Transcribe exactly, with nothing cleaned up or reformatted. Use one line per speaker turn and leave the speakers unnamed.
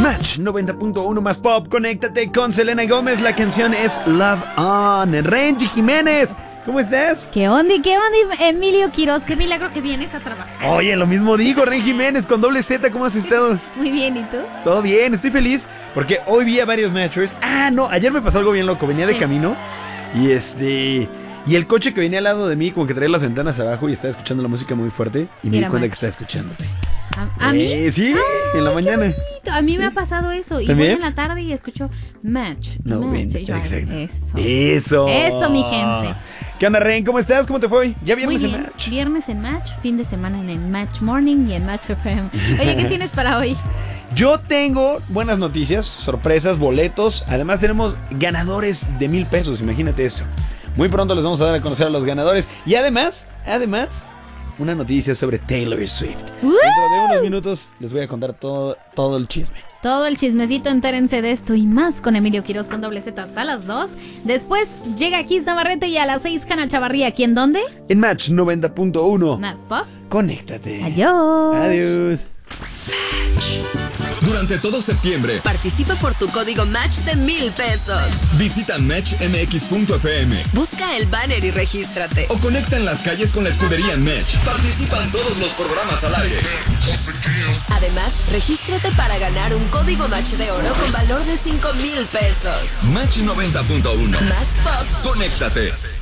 Match noventa punto uno más pop. Conéctate con Selena Gómez. La canción es Love On. Renji Jiménez, ¿cómo estás?
¿Qué onda? ¿Qué onda, Emilio Quiroz? Qué milagro que vienes a trabajar.
Oye, lo mismo digo, Ren Jiménez con doble Z. ¿Cómo has estado?
Muy bien, ¿y tú?
Todo bien, estoy feliz porque hoy vi a varios matchers. Ah, no, ayer me pasó algo bien loco. Venía de
¿Qué?
camino y este... Y el coche que venía al lado de mí como que traía las ventanas abajo y estaba escuchando la música muy fuerte. Y me di
Era
cuenta
match.
que estaba escuchándote.
¿A, a mí?
Eh, sí,
Ay,
en la mañana.
qué bonito. A mí me ha pasado eso. Y voy
¿También?
en la tarde y escucho Match. y
No,
match,
ven,
y yo, ay,
exacto.
Eso.
Eso.
Eso, mi gente.
¿Qué onda, Ren? ¿Cómo estás? ¿Cómo te fue hoy? Ya
Muy
viernes en
bien.
Match.
Viernes en Match, fin de semana en el Match Morning y en Match F M. Oye, ¿qué tienes para hoy?
Yo tengo buenas noticias, sorpresas, boletos. Además tenemos ganadores de mil pesos, imagínate esto. Muy pronto les vamos a dar a conocer a los ganadores. Y además, además, una noticia sobre Taylor Swift.
¡Woo!
Dentro de unos minutos les voy a contar todo, todo el chisme.
Todo el chismecito, entérense de esto y más con Emilio Quiroz con doble Z hasta las dos. Después llega Kiss Navarrete y a las seis Hanna Chavarría. ¿Aquí en dónde?
En Match noventa punto uno.
Más pop.
Conéctate.
Adiós.
Adiós.
Durante todo septiembre,
Participa por tu código Match de mil pesos.
visita match m x punto f m
Busca el banner y regístrate.
o conecta en las calles con la escudería Match. Participan todos los programas al aire.
Además, regístrate para ganar un código Match de oro con valor de cinco mil pesos.
Match noventa punto uno.
Más pop.
Conéctate.